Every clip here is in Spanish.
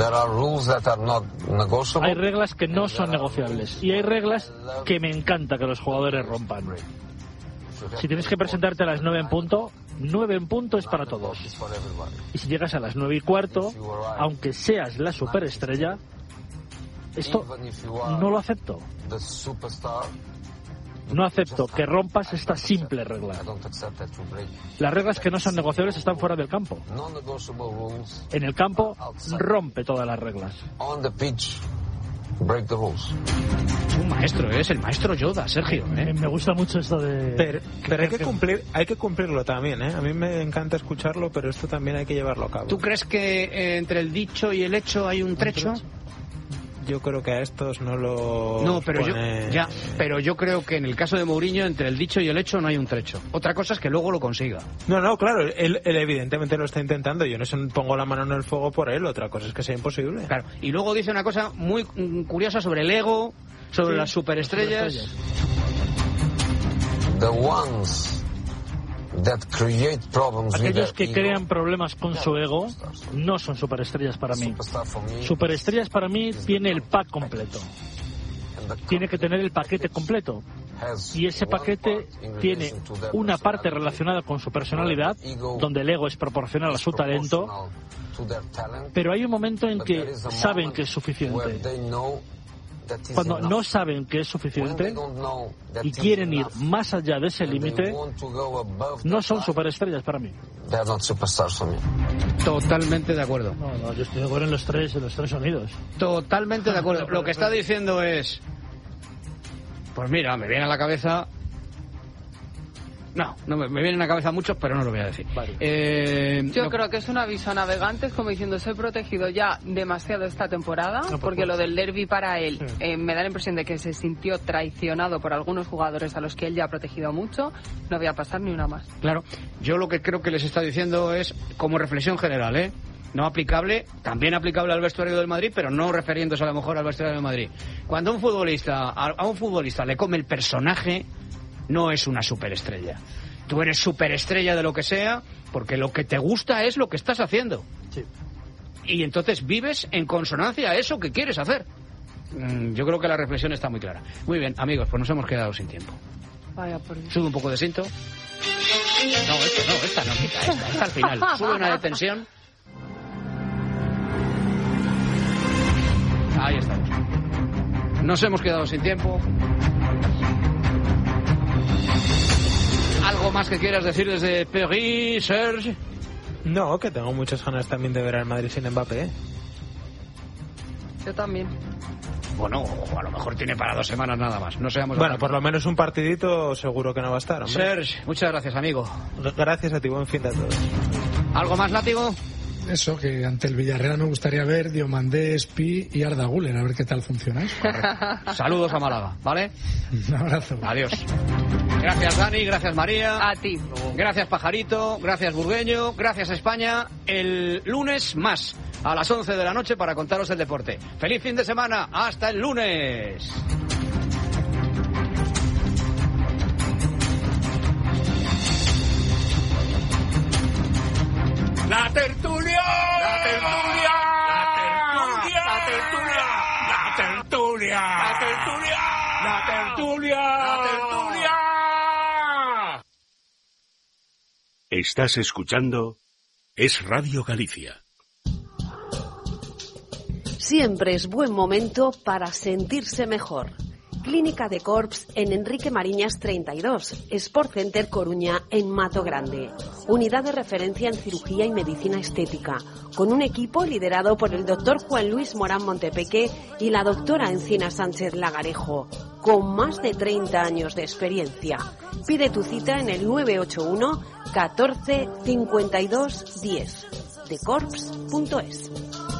Hay reglas que no son negociables y hay reglas que me encanta que los jugadores rompan. Si tienes que presentarte a las 9 en punto es para todos. Y si llegas a las 9:15, aunque seas la superestrella, esto no lo acepto. No acepto que rompas esta simple regla. Las reglas que no son negociables están fuera del campo. En el campo, rompe todas las reglas. Un maestro, es el maestro Yoda, Sergio. Me gusta mucho esto de... Pero hay que cumplirlo también, ¿eh? A mí me encanta escucharlo, pero esto también hay que llevarlo a cabo. ¿Tú crees que entre el dicho y el hecho hay un trecho? Yo creo que a estos no lo... No, pero yo creo que en el caso de Mourinho, entre el dicho y el hecho no hay un trecho. Otra cosa es que luego lo consiga. No, claro, él evidentemente lo está intentando. Yo no pongo la mano en el fuego por él. Otra cosa es que sea imposible. Claro, y luego dice una cosa muy curiosa sobre el ego, sobre las superestrellas. Aquellos que crean problemas con su ego no son superestrellas para mí. Superestrellas para mí tiene el pack completo. Tiene que tener el paquete completo. Y ese paquete tiene una parte relacionada con su personalidad, donde el ego es proporcional a su talento, pero hay un momento en que saben que es suficiente. Cuando no saben que es suficiente y quieren ir más allá de ese límite, no son superestrellas para mí. Totalmente de acuerdo. No, yo estoy de acuerdo en los tres sonidos. Totalmente de acuerdo. Lo que está diciendo es... Pues mira, me viene a la cabeza... No me vienen a la cabeza muchos, pero no lo voy a decir. Vale. Yo creo que es un aviso a navegantes, como diciendo, se he protegido ya demasiado esta temporada, porque lo del derbi para él me da la impresión de que se sintió traicionado por algunos jugadores a los que él ya ha protegido mucho. No voy a pasar ni una más. Claro, yo lo que creo que les está diciendo es, como reflexión general, no aplicable, también aplicable al vestuario del Madrid, pero no refiriéndose a lo mejor al vestuario del Madrid. Cuando a un futbolista le come el personaje, no es una superestrella. Tú eres superestrella de lo que sea, porque lo que te gusta es lo que estás haciendo. Sí. Y entonces vives en consonancia a eso que quieres hacer. Yo creo que la reflexión está muy clara. Muy bien, amigos, pues nos hemos quedado sin tiempo. Vaya por Dios. Sube un poco de cinto. Esta al final. Sube una de tensión. Ahí estamos. Nos hemos quedado sin tiempo. ¿Algo más que quieras decir desde París, Serge? No, que tengo muchas ganas también de ver al Madrid sin Mbappé. Yo también. Bueno, a lo mejor tiene para 2 semanas nada más. No seamos... Bueno, por lo menos un partidito seguro que no va a estar, hombre. Serge, muchas gracias, amigo. Gracias a ti, buen fin de a todos. ¿Algo más, Látigo? Eso, que ante el Villarreal me gustaría ver Diomandé, Espi y Arda Güler, a ver qué tal funcionáis. Saludos a Málaga, ¿vale? Un abrazo. Adiós. Gracias, Dani, gracias, María. A ti. Gracias, Pajarito, gracias, Burgueño, gracias, España. El lunes más, a las 11 de la noche, para contaros el deporte. ¡Feliz fin de semana! ¡Hasta el lunes! ¡La tertulia! ¡La tertulia! ¡La tertulia! ¡La tertulia! ¡La tertulia! ¡La tertulia! ¡La tertulia! ¡La tertulia! Estás escuchando Es Radio Galicia. Siempre es buen momento para sentirse mejor. Clínica de Corps en Enrique Mariñas 32, Sport Center Coruña en Mato Grande. Unidad de referencia en cirugía y medicina estética, con un equipo liderado por el doctor Juan Luis Morán Montepeque y la doctora Encina Sánchez Lagarejo, con más de 30 años de experiencia. Pide tu cita en el 981 14 52 10, decorps.es.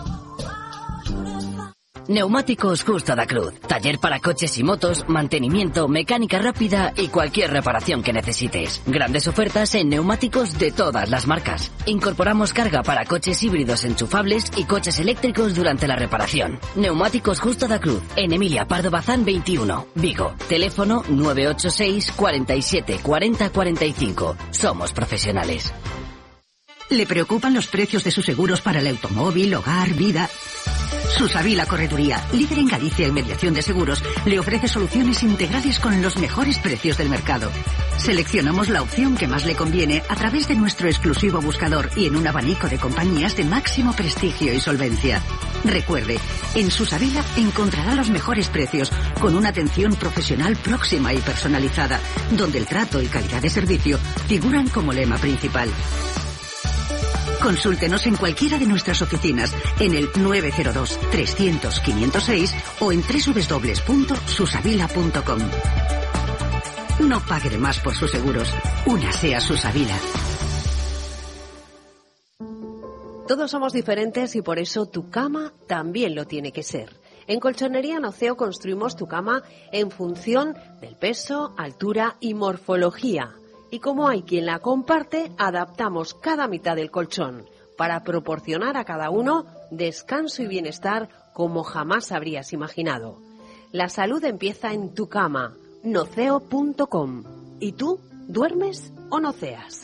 Neumáticos Justo da Cruz. Taller para coches y motos, mantenimiento, mecánica rápida y cualquier reparación que necesites. Grandes ofertas en neumáticos de todas las marcas. Incorporamos carga para coches híbridos enchufables y coches eléctricos durante la reparación. Neumáticos Justo da Cruz. En Emilia Pardo Bazán 21, Vigo. Teléfono 986 47 40 45. Somos profesionales. ¿Le preocupan los precios de sus seguros para el automóvil, hogar, vida? Susavila Correduría, líder en Galicia en mediación de seguros, le ofrece soluciones integrales con los mejores precios del mercado. Seleccionamos la opción que más le conviene a través de nuestro exclusivo buscador y en un abanico de compañías de máximo prestigio y solvencia. Recuerde, en Susavila encontrará los mejores precios con una atención profesional próxima y personalizada, donde el trato y calidad de servicio figuran como lema principal. Consúltenos en cualquiera de nuestras oficinas en el 902-300-506 o en www.susavila.com. No pague de más por sus seguros. Únase a Susavila. Todos somos diferentes y por eso tu cama también lo tiene que ser. En Colchonería Noceo construimos tu cama en función del peso, altura y morfología. Y como hay quien la comparte, adaptamos cada mitad del colchón para proporcionar a cada uno descanso y bienestar como jamás habrías imaginado. La salud empieza en tu cama, noceo.com. ¿Y tú, duermes o noceas?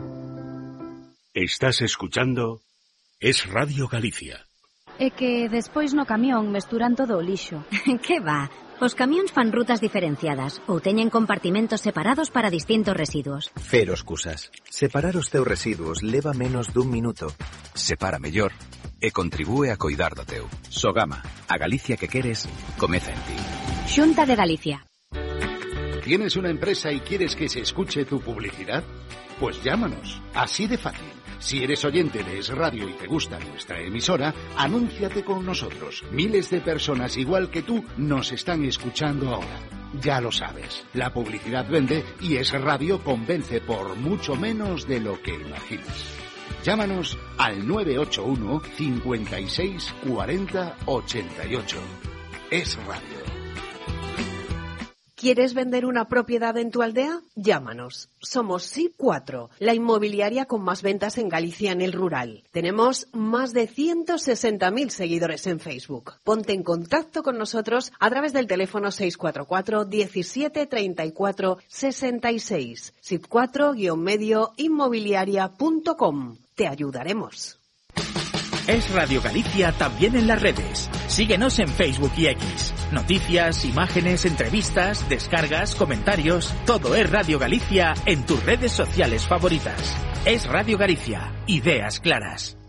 Estás escuchando Es Radio Galicia. É que despois no camión mesturan todo o lixo. Que va? Os camións fan rutas diferenciadas ou teñen compartimentos separados para distintos residuos. Cero excusas. Separar os teus residuos leva menos dun minuto. Separa mellor e contribúe a coidar do teu. Sogama, a Galicia que queres, comeza en ti. Xunta de Galicia. ¿Tienes una empresa y quieres que se escuche tu publicidad? Pues llámanos, así de fácil. Si eres oyente de Es Radio y te gusta nuestra emisora, anúnciate con nosotros. Miles de personas igual que tú nos están escuchando ahora. Ya lo sabes, la publicidad vende y Es Radio convence por mucho menos de lo que imaginas. Llámanos al 981 56 40 88. Es Radio. ¿Quieres vender una propiedad en tu aldea? Llámanos. Somos SIP4, la inmobiliaria con más ventas en Galicia en el rural. Tenemos más de 160.000 seguidores en Facebook. Ponte en contacto con nosotros a través del teléfono 644 17 34 66. SIP4-medio inmobiliaria.com. Te ayudaremos. Es Radio Galicia también en las redes. Síguenos en Facebook y X. Noticias, imágenes, entrevistas, descargas, comentarios. Todo es Radio Galicia en tus redes sociales favoritas. Es Radio Galicia. Ideas claras.